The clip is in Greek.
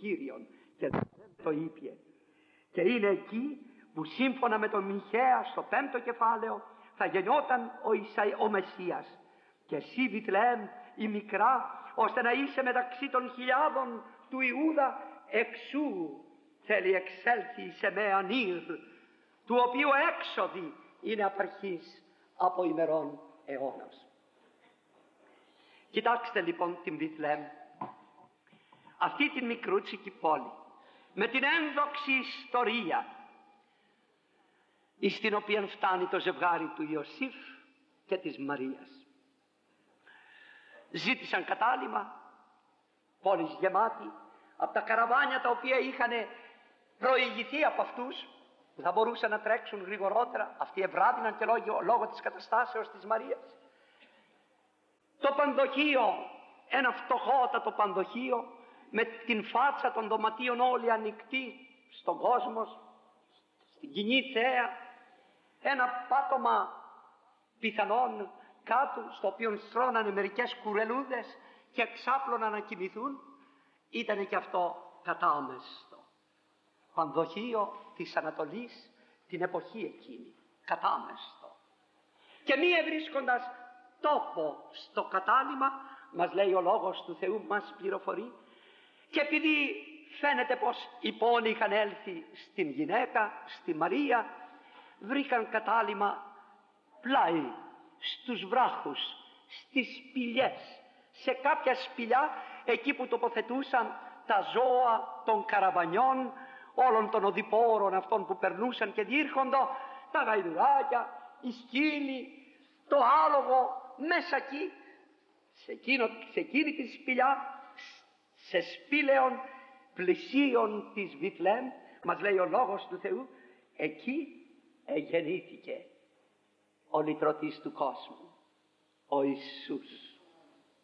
Κύριον και δεν το είπε. Και είναι εκεί που σύμφωνα με τον Μιχαία στο 5ο κεφάλαιο θα γεννιόταν ο Μεσσίας. Και εσύ Βηθλεέμ η μικρά, ώστε να είσαι μεταξύ των χιλιάδων του Ιούδα, εξού θέλει εξέλθει σε με ανήρ, του οποίου έξοδη είναι απαρχής από ημερών αιώνας. Κοιτάξτε λοιπόν την Βηθλεέμ, αυτή την μικρούτσικη πόλη με την ένδοξη ιστορία εις την οποία φτάνει το ζευγάρι του Ιωσήφ και της Μαρίας. Ζήτησαν κατάλημα, πόλης γεμάτη από τα καραβάνια τα οποία είχαν προηγηθεί από αυτούς, που θα μπορούσαν να τρέξουν γρηγορότερα. Αυτοί ευράδυναν και λόγω της καταστάσεως της Μαρίας. Το πανδοχείο, ένα φτωχότατο πανδοχείο με την φάτσα των δωματίων όλη ανοιχτή στον κόσμο, στην κοινή θέα, ένα πάτωμα πιθανόν κάτω στο οποίο στρώνανε μερικές κουρελούδες και ξάπλωναν να κοιμηθούν, ήταν και αυτό κατάμεστο. Πανδοχείο της Ανατολής την εποχή εκείνη, κατάμεστο. Και μη ευρίσκοντας τόπο στο κατάλημα, μας λέει ο Λόγος του Θεού, μας πληροφορεί, και επειδή φαίνεται πως οι πόνοι είχαν έλθει στην γυναίκα, στη Μαρία, βρήκαν κατάλημα πλάι, στους βράχους, στις σπηλιές, σε κάποια σπηλιά εκεί που τοποθετούσαν τα ζώα των καραβανιών, όλων των οδηπόρων αυτών που περνούσαν και διήρχοντο, τα γαϊδουράκια, οι σκύλοι, το άλογο, μέσα εκεί, σε εκείνη τη σπηλιά, σε σπήλαιον πλησίον της Βηθλεέμ, μας λέει ο Λόγος του Θεού, εκεί γεννήθηκε ο λυτρωτής του κόσμου, ο Ιησούς.